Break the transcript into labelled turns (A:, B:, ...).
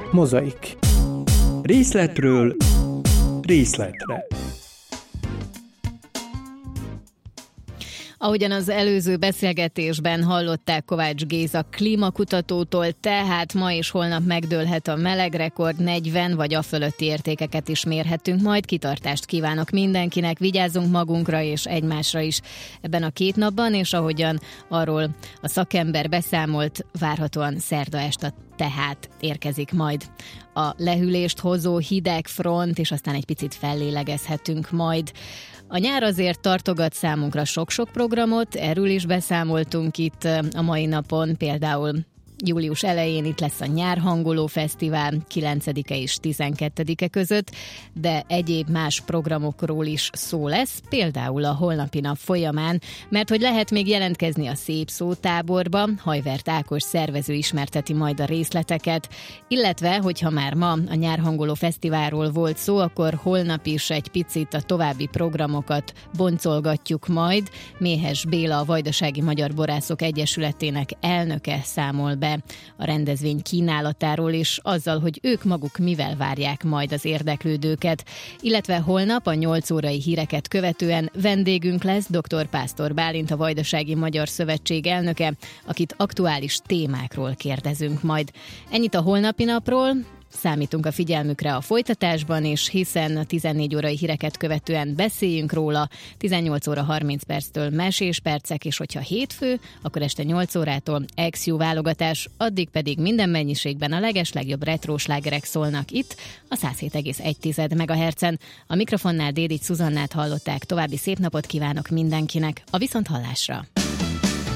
A: Mozaik. Részletről részletre.
B: Ahogyan az előző beszélgetésben hallották Kovács Géza klímakutatótól, tehát ma és holnap megdőlhet a melegrekord, 40 vagy a fölötti értékeket is mérhetünk, majd kitartást kívánok mindenkinek, vigyázzunk magunkra és egymásra is ebben a 2 napban, és ahogyan arról a szakember beszámolt, várhatóan szerda este tehát érkezik majd a lehűlést hozó hideg front, és aztán egy picit fellélegezhetünk majd. A nyár azért tartogat számunkra sok-sok programot, erről is beszámoltunk itt a mai napon, például július elején itt lesz a Nyárhangoló Fesztivál 9-e és 12-e között, de egyéb más programokról is szó lesz, például a holnapi nap folyamán, mert hogy lehet még jelentkezni a Szép Szó táborba, Hajvert Ákos szervező ismerteti majd a részleteket, illetve, hogyha már ma a Nyárhangoló Fesztiválról volt szó, akkor holnap is egy picit a további programokat boncolgatjuk majd. Méhes Béla, a Vajdasági Magyar Borászok Egyesületének elnöke számol be a rendezvény kínálatáról és azzal, hogy ők maguk mivel várják majd az érdeklődőket. Illetve holnap a 8 órai híreket követően vendégünk lesz dr. Pásztor Bálint, a Vajdasági Magyar Szövetség elnöke, akit aktuális témákról kérdezünk majd. Ennyit a holnapi napról. Számítunk a figyelmükre a folytatásban, és hiszen a 14 órai híreket követően beszéljünk róla, 18 óra 30 perctől mesés percek, és hogyha hétfő, akkor este 8 órától ex-jó válogatás, addig pedig minden mennyiségben a legeslegjobb retróslágerek szólnak itt, a 107,1 MHz-en. A mikrofonnál Dédics Zuzannát hallották, további szép napot kívánok mindenkinek, a viszonthallásra!